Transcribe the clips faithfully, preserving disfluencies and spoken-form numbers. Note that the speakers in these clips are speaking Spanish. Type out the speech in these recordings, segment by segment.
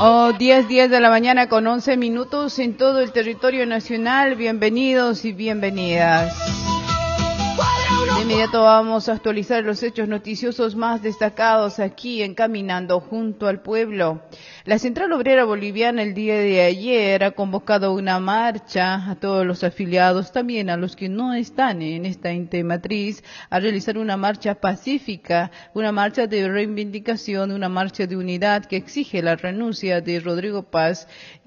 Oh, diez, diez de la mañana con once minutos en todo el territorio nacional. Bienvenidos y bienvenidas. De inmediato vamos a actualizar los hechos noticiosos más destacados aquí en Caminando Junto al Pueblo. La Central Obrera Boliviana el día de ayer ha convocado una marcha a todos los afiliados, también a los que no están en esta ente matriz, a realizar una marcha pacífica, una marcha de reivindicación, una marcha de unidad que exige la renuncia de Rodrigo Paz,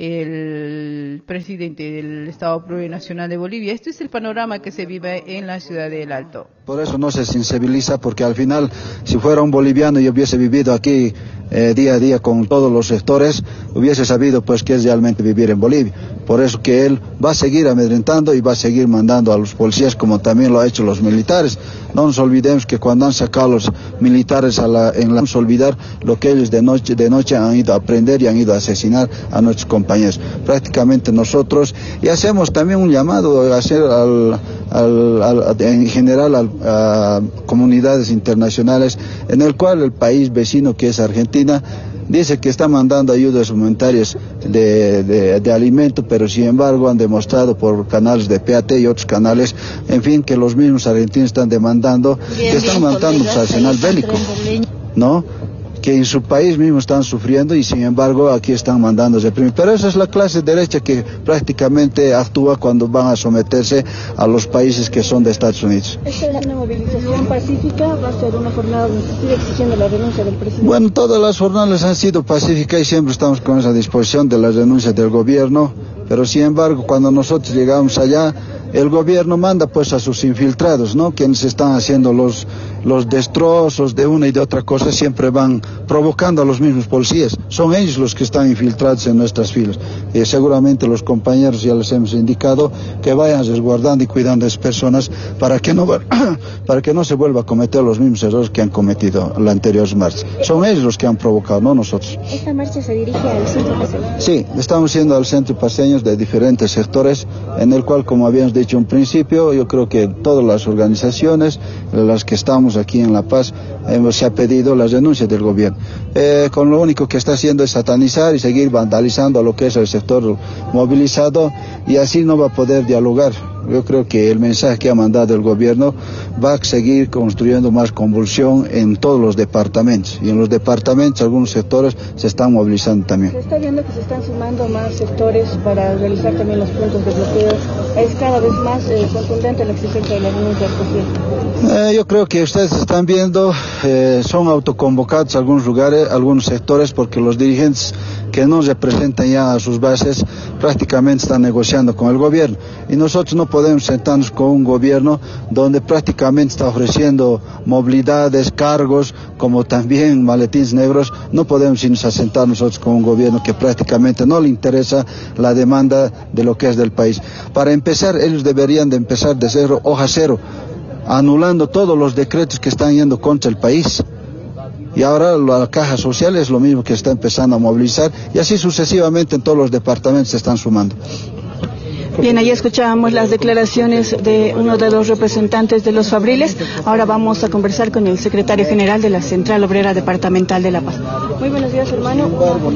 el presidente del Estado Plurinacional de Bolivia. Este es el panorama que se vive en la ciudad del Alto. Por eso no se sensibiliza, porque al final, si fuera un boliviano y hubiese vivido aquí eh, día a día con todos los sectores, hubiese sabido pues que es realmente vivir en Bolivia. Por eso que él va a seguir amedrentando y va a seguir mandando a los policías, como también lo ha hecho los militares. No nos olvidemos que cuando han sacado los militares a la, en la, vamos a olvidar lo que ellos de noche, de noche han ido a aprender y han ido a asesinar a nuestros compañeros. Prácticamente nosotros, y hacemos también un llamado a hacer al, al, al, en general al, a comunidades internacionales, en el cual el país vecino que es Argentina dice que está mandando ayudas humanitarias de, de, de alimento, pero sin embargo han demostrado por canales de P A T y otros canales, en fin, que los mismos argentinos están demandando, bien, que están bien, mandando un arsenal bélico, ¿no? Que en su país mismo están sufriendo y sin embargo aquí están mandando reprimir. Pero esa es la clase derecha que prácticamente actúa cuando van a someterse a los países que son de Estados Unidos. ¿Esta es una movilización pacífica? ¿Va a ser una jornada donde se sigue exigiendo la renuncia del presidente? Bueno, todas las jornadas han sido pacíficas y siempre estamos con esa disposición de la renuncia del gobierno, pero sin embargo cuando nosotros llegamos allá, el gobierno manda pues a sus infiltrados, ¿no? Quienes están haciendo los, los destrozos de una y de otra cosa, siempre van provocando a los mismos policías. Son ellos los que están infiltrados en nuestras filas. Y seguramente los compañeros ya les hemos indicado que vayan resguardando y cuidando a esas personas para que no, para que no se vuelva a cometer los mismos errores que han cometido en la anterior marcha. Son ellos los que han provocado, no nosotros. ¿Esta marcha se dirige al centro paseño? Sí, estamos yendo al centro paseño de diferentes sectores, en el cual, como habíamos dicho en principio, yo creo que todas las organizaciones, las que estamos aquí en La Paz, hemos, se ha pedido la renuncia del gobierno. Eh, con lo único que está haciendo es satanizar y seguir vandalizando a lo que es el sector movilizado, y así no va a poder dialogar. Yo creo que el mensaje que ha mandado el gobierno va a seguir construyendo más convulsión en todos los departamentos, y en los departamentos algunos sectores se están movilizando también. Se está viendo que se están sumando más sectores para realizar también los puntos de bloqueo. Es cada vez más eh, contundente la exigencia de la renuncia del presidente. Eh, yo creo que ustedes están viendo, eh, son autoconvocados algunos lugares, algunos sectores, porque los dirigentes que no representan ya a sus bases prácticamente están negociando con el gobierno, y nosotros no podemos sentarnos con un gobierno donde prácticamente está ofreciendo movilidades, cargos, como también maletines negros. No podemos irnos a sentar nosotros con un gobierno que prácticamente no le interesa la demanda de lo que es del país. Para empezar, ellos deberían de empezar de cero, hoja cero, anulando todos los decretos que están yendo contra el país. Y ahora la caja social es lo mismo que está empezando a movilizar, y así sucesivamente en todos los departamentos se están sumando. Bien, ahí escuchábamos las declaraciones de uno de los representantes de los fabriles. Ahora vamos a conversar con el secretario general de la Central Obrera Departamental de La Paz. Muy buenos días, hermano.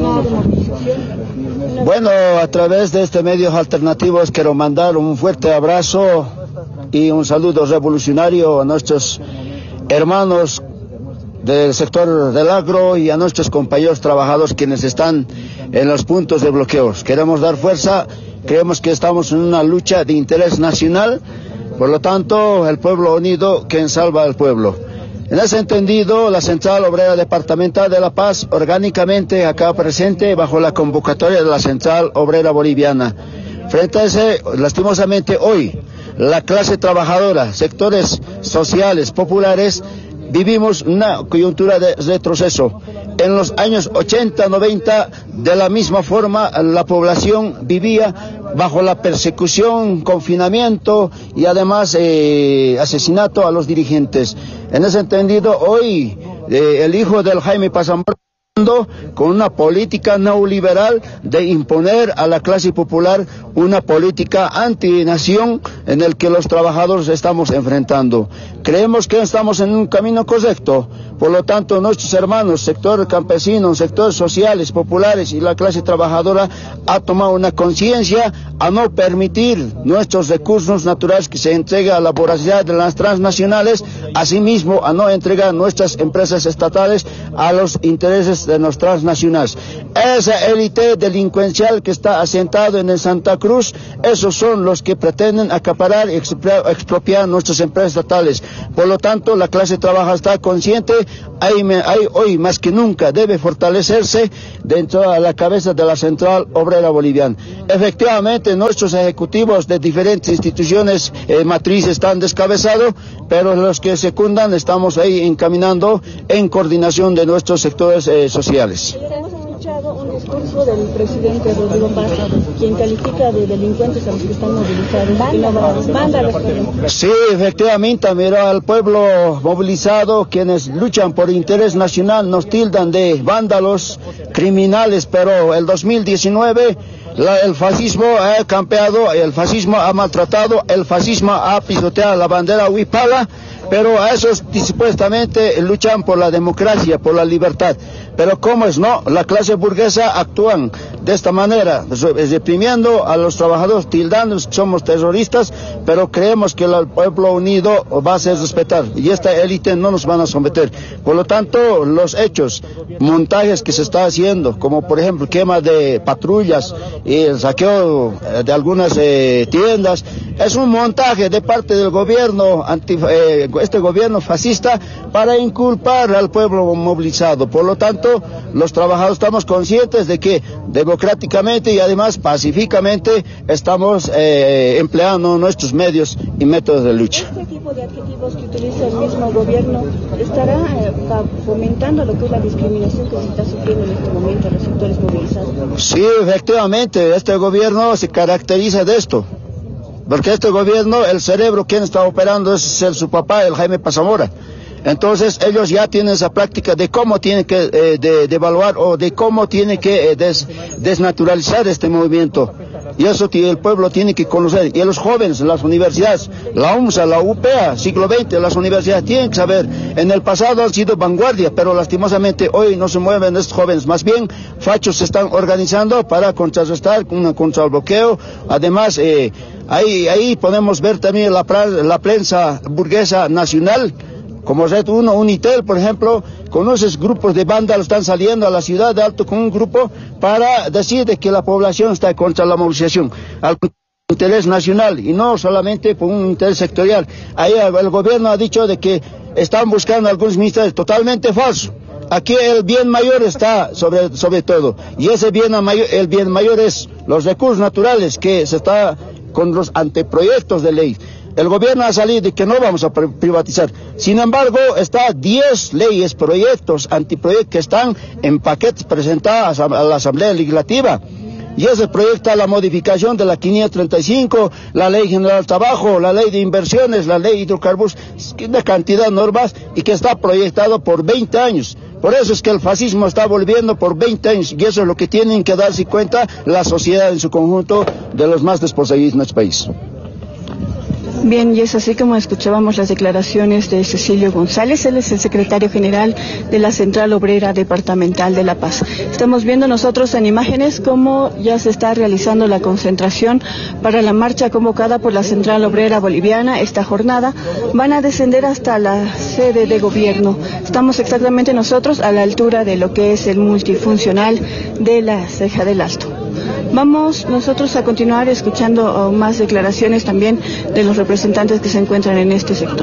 Bueno, a través de este medios alternativos quiero mandar un fuerte abrazo y un saludo revolucionario a nuestros hermanos del sector del agro y a nuestros compañeros trabajadores quienes están en los puntos de bloqueos. Queremos dar fuerza. Creemos que estamos en una lucha de interés nacional, por lo tanto, el pueblo unido, quien salva al pueblo. En ese entendido, la Central Obrera Departamental de La Paz, orgánicamente acá presente bajo la convocatoria de la Central Obrera Boliviana. Frente a ese, lastimosamente hoy, la clase trabajadora, sectores sociales, populares, vivimos una coyuntura de retroceso. En los años ochenta, noventa, de la misma forma, la población vivía bajo la persecución, confinamiento y además eh, asesinato a los dirigentes. En ese entendido, hoy eh, el hijo del Jaime Paz Zambrano con una política neoliberal de imponer a la clase popular una política antinación en el que los trabajadores estamos enfrentando. Creemos que estamos en un camino correcto, por lo tanto nuestros hermanos, sector campesino, sectores sociales, populares y la clase trabajadora ha tomado una conciencia a no permitir nuestros recursos naturales que se entreguen a la voracidad de las transnacionales, asimismo a no entregar nuestras empresas estatales a los intereses de los transnacionales. Esa élite delincuencial que está asentado en el Santa Cruz, esos son los que pretenden acaparar y expropiar nuestras empresas estatales. Por lo tanto, la clase trabajadora está consciente, hay, hay, hoy más que nunca debe fortalecerse dentro de la cabeza de la Central Obrera Boliviana. Efectivamente, nuestros ejecutivos de diferentes instituciones eh, matrices están descabezados, pero los que secundan estamos ahí encaminando en coordinación de nuestros sectores eh, sociales. Un discurso del presidente Rodrigo Paz, quien califica de delincuentes a los que están movilizados. Vándalos. Sí, efectivamente, mira, al pueblo movilizado, quienes luchan por interés nacional, nos tildan de vándalos, criminales, pero el dos mil diecinueve la, el fascismo ha campeado, el fascismo ha maltratado, el fascismo ha pisoteado la bandera huipala, pero a esos supuestamente luchan por la democracia, por la libertad. Pero cómo es, no, la clase burguesa actúan de esta manera, reprimiendo a los trabajadores, tildándonos que somos terroristas, pero creemos que el pueblo unido va a ser respetado y esta élite no nos van a someter. Por lo tanto, los hechos, montajes que se está haciendo, como por ejemplo quema de patrullas y el saqueo de algunas eh, tiendas, es un montaje de parte del gobierno, anti, eh, este gobierno fascista, para inculpar al pueblo movilizado. Por lo tanto, los trabajadores estamos conscientes de que democráticamente y además pacíficamente estamos eh, empleando nuestros medios y métodos de lucha. ¿Este tipo de adjetivos que utiliza el mismo gobierno estará eh, fomentando lo que es la discriminación que se está sufriendo en este momento en los sectores movilizados? Sí, efectivamente, este gobierno se caracteriza de esto. Porque este gobierno, el cerebro, quien está operando es el, su papá, el Jaime Pazamora. Entonces ellos ya tienen esa práctica de cómo tiene que eh, de, de evaluar o de cómo tiene que eh, des, desnaturalizar este movimiento. Y eso el pueblo tiene que conocer. Y los jóvenes, las universidades, la UMSA, la U P A, siglo veinte, las universidades tienen que saber. En el pasado han sido vanguardia, pero lastimosamente hoy no se mueven estos jóvenes. Más bien, fachos se están organizando para contrarrestar, una, contra el bloqueo. Además, eh, ahí, ahí podemos ver también la, la prensa burguesa nacional, como Red uno, Unitel, por ejemplo, con esos grupos de vándalos están saliendo a la ciudad de Alto con un grupo para decir de que la población está contra la movilización, al interés nacional y no solamente por un interés sectorial. Ahí el gobierno ha dicho de que están buscando algunos ministerios, totalmente falso. Aquí el bien mayor está sobre, sobre todo, y ese bien mayor, el bien mayor es los recursos naturales que se está con los anteproyectos de ley. El gobierno ha salido de que no vamos a privatizar. Sin embargo, está diez leyes, proyectos, antiproyectos que están en paquetes presentados a la Asamblea Legislativa. Y ese proyecto, la modificación de la quinientos treinta y cinco, la Ley General del Trabajo, la Ley de Inversiones, la Ley de Hidrocarburos, una cantidad de normas y que está proyectado por veinte años. Por eso es que el fascismo está volviendo por veinte años y eso es lo que tienen que darse cuenta la sociedad en su conjunto de los más desposeídos en nuestro país. Bien, y es así como escuchábamos las declaraciones de Cecilio González, él es el secretario general de la Central Obrera Departamental de La Paz. Estamos viendo nosotros en imágenes cómo ya se está realizando la concentración para la marcha convocada por la Central Obrera Boliviana. Esta jornada van a descender hasta la sede de gobierno. Estamos exactamente nosotros a la altura de lo que es el multifuncional de la Ceja del Alto. Vamos nosotros a continuar escuchando más declaraciones también de los representantes que se encuentran en este sector.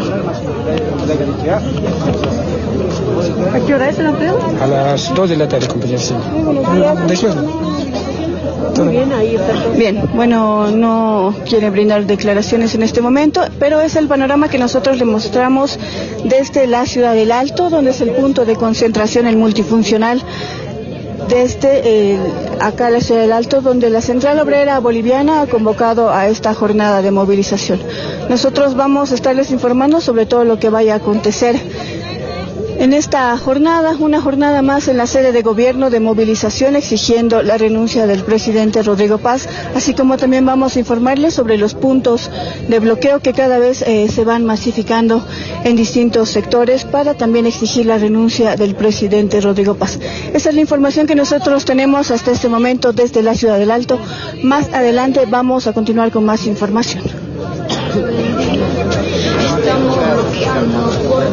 ¿A qué hora es el empleo? A las dos de la tarde, compañero. Sí. Después. Bien, ahí está. Bien, bueno, no quiere brindar declaraciones en este momento, pero es el panorama que nosotros le mostramos desde la Ciudad del Alto, donde es el punto de concentración, el multifuncional. Desde eh, acá la Ciudad del Alto, donde la Central Obrera Boliviana ha convocado a esta jornada de movilización. Nosotros vamos a estarles informando sobre todo lo que vaya a acontecer En esta jornada, una jornada más en la sede de gobierno de movilización exigiendo la renuncia del presidente Rodrigo Paz, así como también vamos a informarles sobre los puntos de bloqueo que cada vez eh, se van masificando en distintos sectores para también exigir la renuncia del presidente Rodrigo Paz. Esa es la información que nosotros tenemos hasta este momento desde la Ciudad del Alto. Más adelante vamos a continuar con más información.